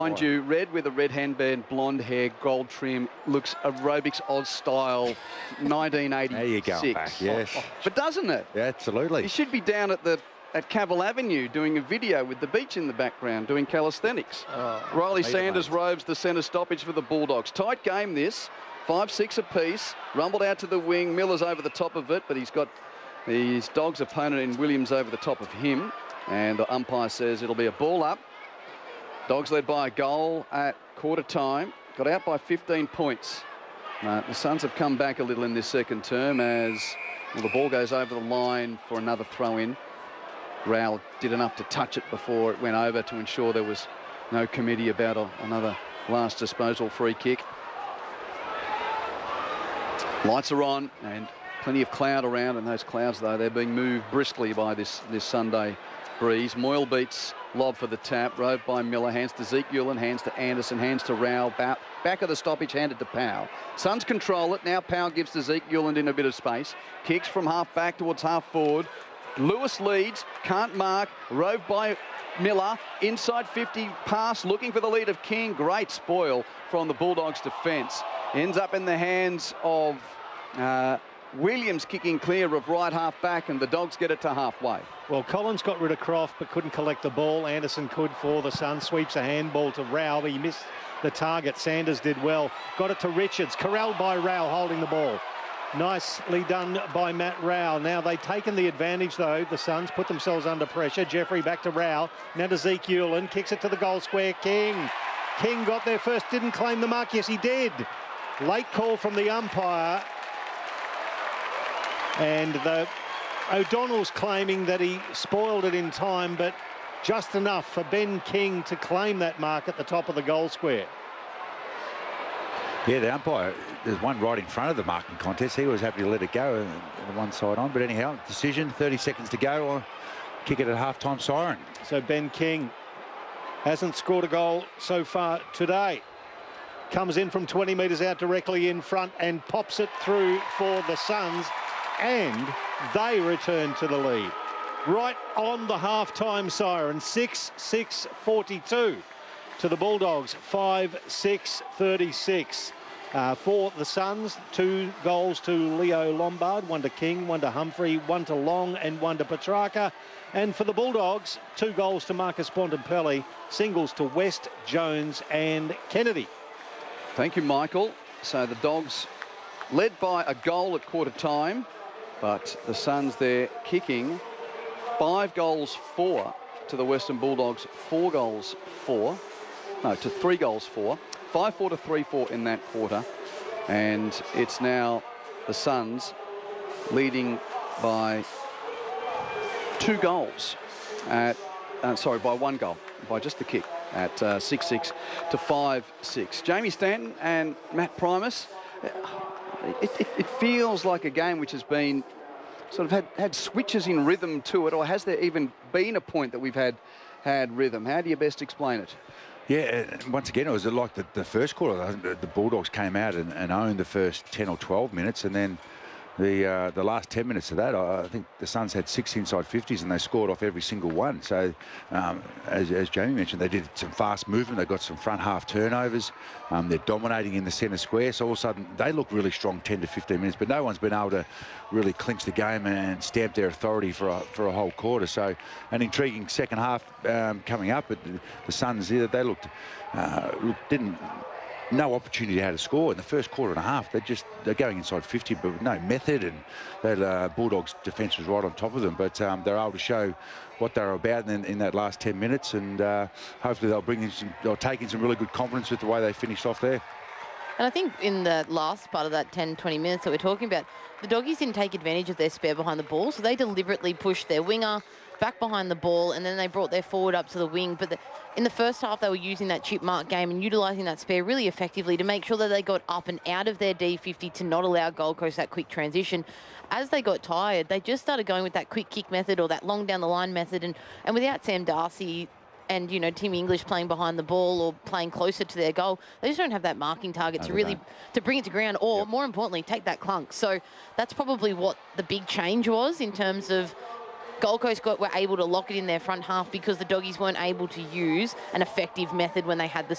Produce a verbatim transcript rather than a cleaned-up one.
Mind you, red with a red handband, blonde hair, gold trim, looks aerobics Oz style, nineteen eighty-six. There you go back, yes. Oh, oh. But doesn't it? Yeah, absolutely. He should be down at the at Cavill Avenue doing a video with the beach in the background, doing calisthenics. Oh, Riley Sanders robes the centre stoppage for the Bulldogs. Tight game this, five six apiece, rumbled out to the wing. Miller's over the top of it, but he's got his Dogs' opponent in Williams over the top of him. And the umpire says it'll be a ball up. Dogs led by a goal at quarter time. Got out by fifteen points. Uh, the Suns have come back a little in this second term as well, the ball goes over the line for another throw-in. Rowell did enough to touch it before it went over to ensure there was no committee about a, another last disposal free kick. Lights are on and plenty of cloud around, and those clouds, though, they're being moved briskly by this, this Sunday breeze. Moyle beats lob for the tap, rode by Miller, hands to Zeke Ulan, hands to Anderson, hands to Rowell, back, back of the stoppage, handed to Powell. Suns control it, now Powell gives to Zeke Ulan in a bit of space, kicks from half back towards half forward. Lewis leads, can't mark, rove by Miller, inside fifty pass, looking for the lead of King. Great spoil from the Bulldogs' defence. Ends up in the hands of uh, Williams, kicking clear of right half back, and the Dogs get it to halfway. Well, Collins got rid of Croft but couldn't collect the ball. Anderson could for the Suns. Sweeps a handball to Rowell, but he missed the target. Sanders did well. Got it to Richards. Corralled by Rowell holding the ball. Nicely done by Matt Rowell. Now they've taken the advantage, though. The Suns put themselves under pressure. Jeffrey back to Rowell. Now to Zeke Ulan. Kicks it to the goal square. King. King got there first. Didn't claim the mark. Yes, he did. Late call from the umpire. And the O'Donnell's claiming that he spoiled it in time, but just enough for Ben King to claim that mark at the top of the goal square. Yeah, the umpire, there's one right in front of the marking contest. He was happy to let it go, the one side on. But anyhow, decision, thirty seconds to go. I'll kick it at half-time siren. So Ben King hasn't scored a goal so far today. Comes in from twenty metres out directly in front and pops it through for the Suns. And they return to the lead. Right on the half-time siren, six six forty-two to the Bulldogs, five six thirty-six. Uh, for the Suns, two goals to Leo Lombard, one to King, one to Humphrey, one to Long and one to Petrarca. And for the Bulldogs, two goals to Marcus Bontempelli, singles to West, Jones and Kennedy. Thank you, Michael. So the Dogs led by a goal at quarter time, but the Suns there kicking five goals four to the Western Bulldogs, four goals four, no, to three goals four, five four to three four in that quarter. And it's now the Suns leading by two goals at, uh, sorry, by one goal, by just the kick at uh, six six to five six. Jamie Stanton and Matt Primus. It, it, it feels like a game which has been sort of had, had switches in rhythm to it, or has there even been a point that we've had had rhythm? How do you best explain it? Yeah, once again, it was like the, the first quarter. The, the Bulldogs came out and, and owned the first ten or twelve minutes, and then the uh, the last ten minutes of that, I, I think the Suns had six inside fifties and they scored off every single one. So, um, as, as Jamie mentioned, they did some fast movement. They got some front half turnovers. Um, they're dominating in the centre square. So all of a sudden, they look really strong ten to fifteen minutes, but no one's been able to really clinch the game and stamp their authority for a, for a whole quarter. So an intriguing second half um, coming up. But the, the Suns, they looked, uh, looked didn't... no opportunity how to score in the first quarter and a half. They're just they're going inside fifty, but with no method, and that uh, Bulldogs defence was right on top of them. But um, they're able to show what they're about in, in that last ten minutes, and uh, hopefully they'll bring in some, they'll take in some really good confidence with the way they finished off there. And I think in the last part of that ten, twenty minutes that we're talking about, the Doggies didn't take advantage of their spare behind the ball, so they deliberately pushed their winger back behind the ball, and then they brought their forward up to the wing. But the, in the first half, they were using that chip mark game and utilising that spare really effectively to make sure that they got up and out of their D fifty to not allow Gold Coast that quick transition. As they got tired, they just started going with that quick kick method or that long down the line method, and, and without Sam Darcy and, you know, Tim English playing behind the ball or playing closer to their goal, they just don't have that marking target no, to really, don't. to bring it to ground or, yep. more importantly, take that clunk. So that's probably what the big change was in terms of Gold Coast got, were able to lock it in their front half because the doggies weren't able to use an effective method when they had the